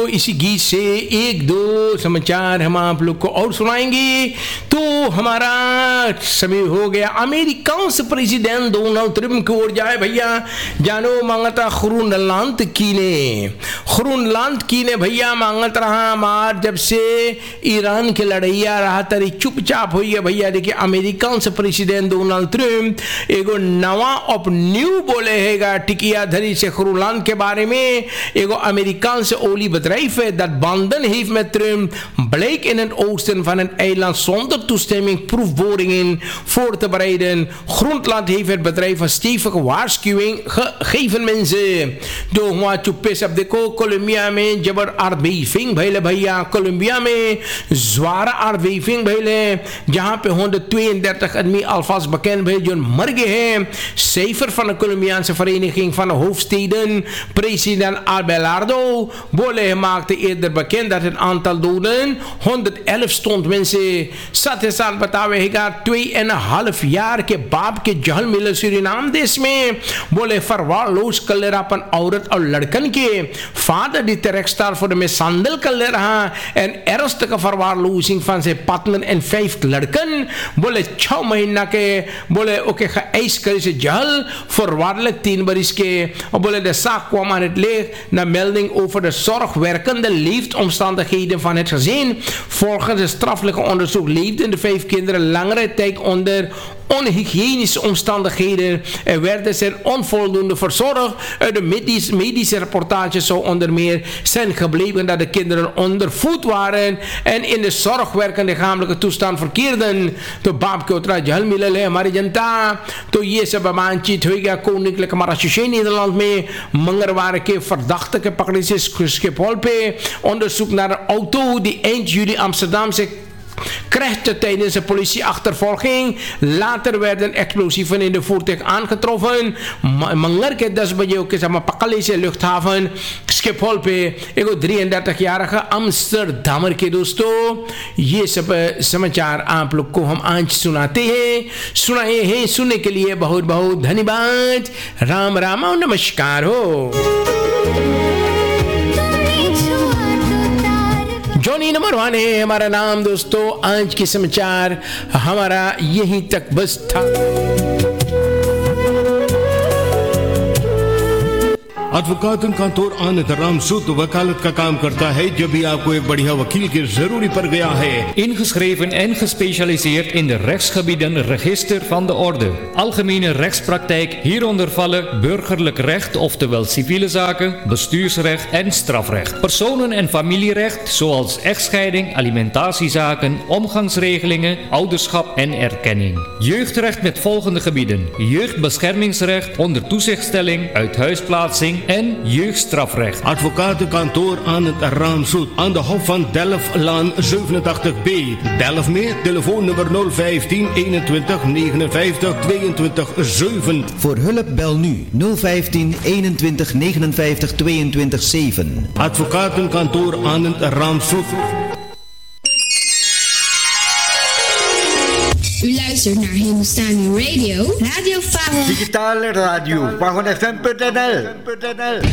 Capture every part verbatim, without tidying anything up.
इसी गीत से एक दो समाचार हम आप लोग को और सुनाएंगे। तो हमारा समय हो गया अमेरिका से प्रेसिडेंट डोनाल्ड ट्रंप की ओर जाए भैया। जानो मांगता खुरूनलांत की ने खुरूनलांत की ने भैया मांगत रहा मार जब से ईरान के लड़ैया रहा तरी चुपचाप हुई है भैया। देखिए अमेरिका से प्रेसिडेंट डोनाल्ड ट्रंप एगो नवा ऑफ न्यू बोले हैगा टिकिया धरी से खुरूनलांत के बारे में। एगो अमेरिका से ओली bedrijven dat banden heeft met Trump bleek in het oosten van het eiland zonder toestemming proefboringen voor te bereiden. Grondland heeft het bedrijf een stevige waarschuwing gegeven mensen. Door wat je pis op de ko Colombia में जबर aardbeving भइले भैया। कोलंबिया में zware aardbeving भइले जहां पे honderdtweeëndertig आदमी alvast bekend भइल जो मर गए हैं। cijfer van de Colombiaanse vereniging van de hoofdsteden president Abelardo Bole maakte eerder bekend dat het aantal doden honderdelf stond। mensen साथ ही साथ बतावेगा twee en een half jaar के बाप के जहल मिले सूरीनाम देश में बोले verwaarloos कलेरापन औरत और लड़कन के vader die terecht staat voor de mishandel kalera en ernstige verwaarlozing van zijn partner en vijf lड़कन बोले छह महीना के बोले ओके geëist कर से जहल voorwaardelijk tien बरिस के और बोले de zaak kwam aan het licht na melding over de zorgwerkende leefomstandigheden van het gezin. Volgens het strafelijke onderzoek leefden de vijf kinderen langere tijd onder onhygiënische omstandigheden en werden ze onvoldoende verzorgd. Uit de medische, medische reportages zou onder meer zijn gebleven dat de kinderen ondervoed waren en in de zorgwerkende lichamelijke toestand verkeerden. De baabke otra jalmilele marijanta to ये सब मानचित हो गया koninklijke marechaussee Nederland में मंगलवार के verdachte के पकड़े से Schiphol पे onderzoek naar een auto die eind juli Amsterdam से crashte tijdens een politieachtervolging. Later werden explosieven in de voertuig aangetroffen. Mangar ke दस बजे के समय पकड़े से luchthaven Schiphol पे एगो drieëndertig-jarige Amsterdammer के दोस्तों ये सब समाचार आप लोग को हम आज सुनाते हैं सुनाए हैं सुनने के लिए बहुत बहुत धन्यवाद। राम राम और नमस्कार हो। जॉनी नंबर वन है हमारा नाम दोस्तों। आज के समाचार हमारा यहीं तक बस था। एडवोकातनkantoor आनंद राम सूद वकालत का काम करता है जब भी आपको एक बढ़िया वकील की जरूरी पड़ गया है। Ingeschreven en gespecialiseerd in de rechtsgebieden Register van de Orde. Algemene rechtspraktijk, hieronder vallen burgerlijk recht, oftewel civiele zaken, bestuursrecht en strafrecht. Personen- en familierecht, zoals echtscheiding, alimentatiezaken, omgangsregelingen, ouderschap en erkenning. Jeugdrecht met volgende gebieden: jeugdbeschermingsrecht, onder toezichtstelling, uithuisplaatsing en jeugdstrafrecht. Advocatenkantoor Anand Ramsoet aan de Hof van Delftlaan zevenentachtig B. Delft meer, telefoonnummer nul vijftien eenentwintig negenenvijftig tweeëntwintig zeven. Voor hulp bel nu nul vijftien eenentwintig negenenvijftig tweeëntwintig zeven. Advocatenkantoor Anand Ramsoet. U luistert naar Hindustani Radio, Radio Fahon. Digitale radio, Fahon F M punt n l.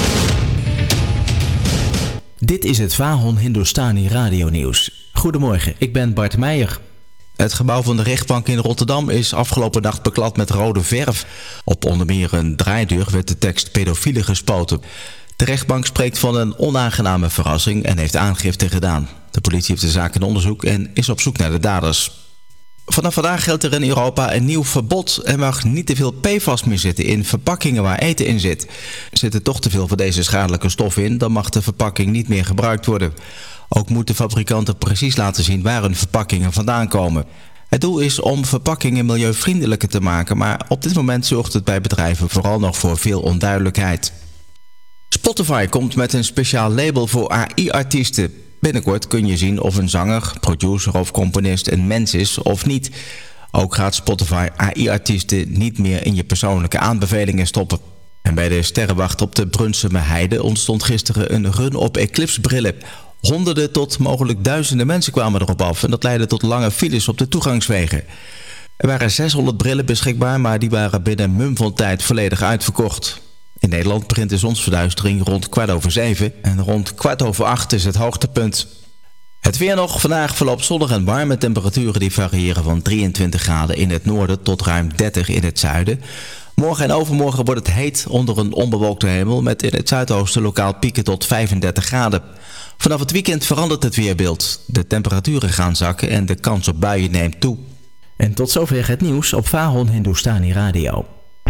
Dit is het Fahon Hindustani Radio Nieuws. Goedemorgen, ik ben Bart Meijer. Het gebouw van de rechtbank in Rotterdam is afgelopen nacht beklad met rode verf. Op onder meer een draaideur werd de tekst pedofielen gespoten. De rechtbank spreekt van een onaangename verrassing en heeft aangifte gedaan. De politie heeft de zaak in onderzoek en is op zoek naar de daders. Vanaf vandaag geldt er in Europa een nieuw verbod. Er mag niet te veel P F A S meer zitten in verpakkingen waar eten in zit. Zit er toch te veel van deze schadelijke stoffen in, dan mag de verpakking niet meer gebruikt worden. Ook moeten fabrikanten precies laten zien waar hun verpakkingen vandaan komen. Het doel is om verpakkingen milieuvriendelijker te maken, maar op dit moment zorgt het bij bedrijven vooral nog voor veel onduidelijkheid. Spotify komt met een speciaal label voor A I-artiesten. Binnenkort kun je zien of een zanger, producer of componist een mens is of niet. Ook gaat Spotify A I-artiesten niet meer in je persoonlijke aanbevelingen stoppen. En bij de sterrenwacht op de Brunsumer Heide ontstond gisteren een run op Eclipse-brillen. Honderden tot mogelijk duizenden mensen kwamen erop af en dat leidde tot lange files op de toegangswegen. Er waren zeshonderd brillen beschikbaar, maar die waren binnen mum van tijd volledig uitverkocht. In Nederland begint de zonsverduistering rond kwart over zeven en rond kwart over acht is het hoogtepunt. Het weer nog. Vandaag verloopt zonnig en warm met temperaturen die variëren van drieëntwintig graden in het noorden tot ruim dertig in het zuiden. Morgen en overmorgen wordt het heet onder een onbewolkte hemel met in het zuidoosten lokaal pieken tot vijfendertig graden. Vanaf het weekend verandert het weerbeeld. De temperaturen gaan zakken en de kans op buien neemt toe. En tot zover het nieuws op Vahon Hindustani Radio.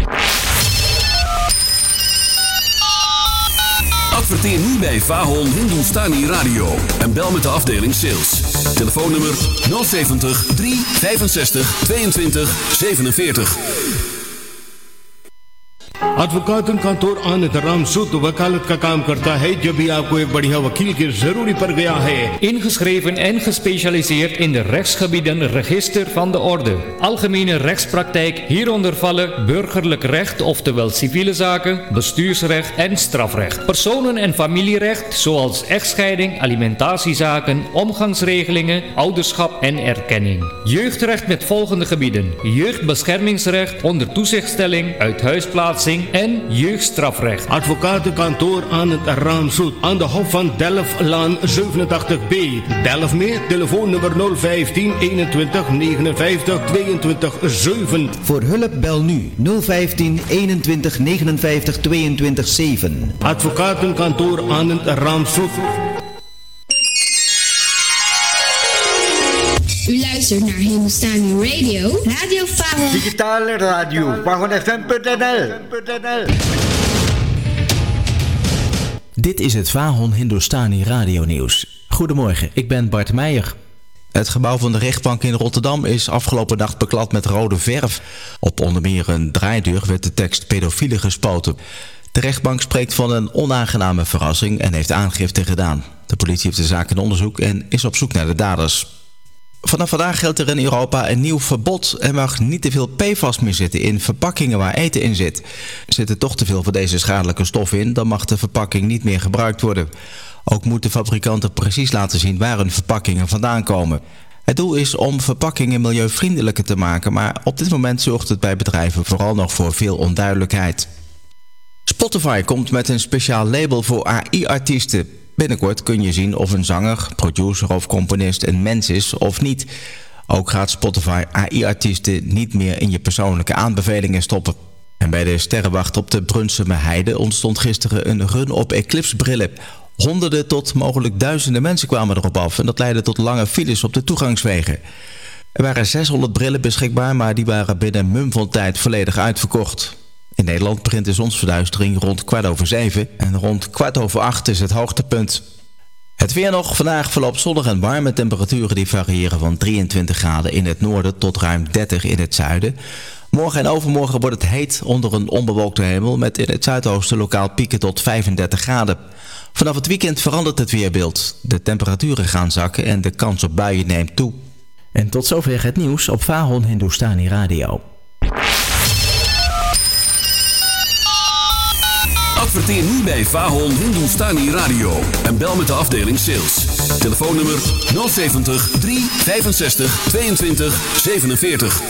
Adverteer nu bij Vahon Hindustani Radio en bel met de afdeling sales. Telefoonnummer nul zeventig, drie vijfenzestig, tweeëntwintig, zevenenveertig. advocatenkantoor आनंद राम सूद वकालत का काम करता है जब भी आपको एक बढ़िया वकील की जरूरी पड़ गया है. Ingeschreven en gespecialiseerd in de rechtsgebieden Register van de Orde. Algemene rechtspraktijk, hieronder vallen burgerlijk recht, oftewel civiele zaken, bestuursrecht en strafrecht. Personen- en familierecht, zoals echtscheiding, alimentatiezaken, omgangsregelingen, ouderschap en erkenning. Jeugdrecht met volgende gebieden: jeugdbeschermingsrecht, onder toezichtstelling, uithuisplaatsing en jeugdstrafrecht. Advocatenkantoor Anand Ram Soet aan de Hof van Delft-laan zevenentachtig B. Delft mee, telefoonnummer nul vijftien, eenentwintig, negenenvijftig, tweeëntwintig, zeven. Voor hulp bel nu nul vijftien, eenentwintig, negenenvijftig, tweeëntwintig, zeven. Advocatenkantoor Anand Ram Soet. U luistert naar Hindustani Radio, Radio Vahon. Digitale radio, Vahon F M punt n l. Dit is het Vahon Hindustani Radio Nieuws. Goedemorgen, ik ben Bart Meijer. Het gebouw van de rechtbank in Rotterdam is afgelopen nacht beklad met rode verf. Op onder meer een draaideur werd de tekst pedofielen gespoten. De rechtbank spreekt van een onaangename verrassing en heeft aangifte gedaan. De politie heeft de zaak in onderzoek en is op zoek naar de daders. Vanaf vandaag geldt er in Europa een nieuw verbod. Er mag niet te veel P F A S meer zitten in verpakkingen waar eten in zit. Zit er toch te veel van deze schadelijke stoffen in, dan mag de verpakking niet meer gebruikt worden. Ook moeten fabrikanten precies laten zien waar hun verpakkingen vandaan komen. Het doel is om verpakkingen milieuvriendelijker te maken, maar op dit moment zorgt het bij bedrijven vooral nog voor veel onduidelijkheid. Spotify komt met een speciaal label voor A I-artiesten. Binnenkort kun je zien of een zanger, producer of componist een mens is of niet. Ook gaat Spotify A I-artiesten niet meer in je persoonlijke aanbevelingen stoppen. En bij de sterrenwacht op de Brunsumer Heide ontstond gisteren een run op eclipsebrillen. Honderden tot mogelijk duizenden mensen kwamen erop af en dat leidde tot lange files op de toegangswegen. Er waren zeshonderd brillen beschikbaar, maar die waren binnen mum van tijd volledig uitverkocht. In Nederland begint de zonsverduistering rond kwart over zeven en rond kwart over acht is het hoogtepunt. Het weer nog. Vandaag verloopt zonnig en warm met temperaturen die variëren van drieëntwintig graden in het noorden tot ruim dertig in het zuiden. Morgen en overmorgen wordt het heet onder een onbewolkte hemel met in het zuidoosten lokaal pieken tot vijfendertig graden. Vanaf het weekend verandert het weerbeeld. De temperaturen gaan zakken en de kans op buien neemt toe. En tot zover het nieuws op Vahon Hindustani Radio. Adverteer nu bij Vahon Hindustani Radio en bel met de afdeling sales. Telefoonnummer nul zeventig, drie vijfenzestig, tweeëntwintig, zevenenveertig.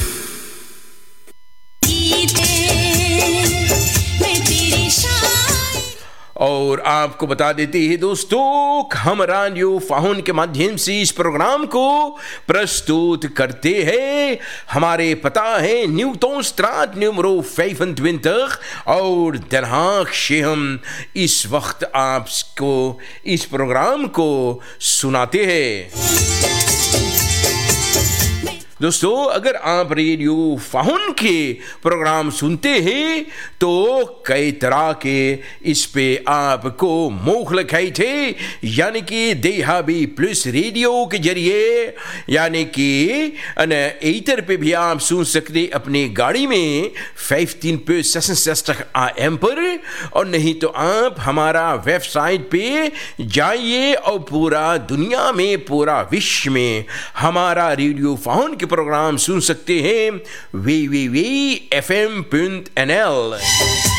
और आपको बता देते हैं दोस्तों, हम रेडियो फाहुन के माध्यम से इस प्रोग्राम को प्रस्तुत करते हैं. हमारे पता है न्यूटन स्ट्राat nummer vijfentwintig और Den Haag से हम इस वक्त आपको इस प्रोग्राम को सुनाते हैं. दोस्तों, अगर आप रेडियो फाहुन के प्रोग्राम सुनते हैं तो कई तरह के इस पे आपको मोखलखाइत है, यानी कि देहाबी प्लस रेडियो के जरिए, यानी कि एथर पे भी आप सुन सकते अपनी गाड़ी में पंद्रह पे छियासठ आ एम पर, और नहीं तो आप हमारा वेबसाइट पे जाइए और पूरा दुनिया में, पूरा विश्व में हमारा रेडियो फाहुन के प्रोग्राम सुन सकते हैं we we V F M पुंट एन एल.